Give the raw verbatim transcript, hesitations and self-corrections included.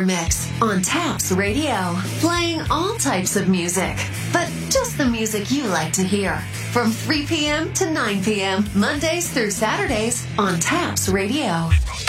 Weather Mix on Taps Radio, playing all types of music, but just the music you like to hear. From three p.m. to nine p.m., Mondays through Saturdays on Taps Radio.